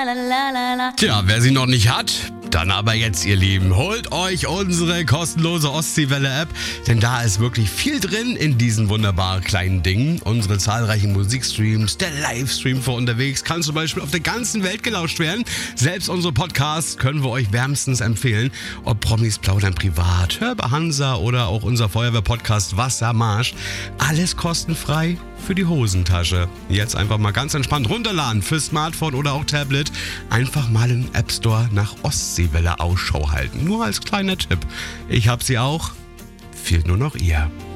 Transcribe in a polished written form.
Tja, wer sie noch nicht hat, dann aber jetzt, ihr Lieben. Holt euch unsere kostenlose Ostseewelle-App, denn da ist wirklich viel drin in diesen wunderbaren kleinen Dingen. Unsere zahlreichen Musikstreams, der Livestream für unterwegs kann zum Beispiel auf der ganzen Welt gelauscht werden. Selbst unsere Podcasts können wir euch wärmstens empfehlen. Ob Promis plaudern privat, Hörbar Hansa oder auch unser Feuerwehr-Podcast Wassermarsch. Alles kostenfrei für die Hosentasche. Jetzt einfach mal ganz entspannt runterladen für Smartphone oder auch Tablet. Einfach mal im App Store nach Ostseewelle Ausschau halten. Nur als kleiner Tipp. Ich hab sie auch. Fehlt nur noch ihr.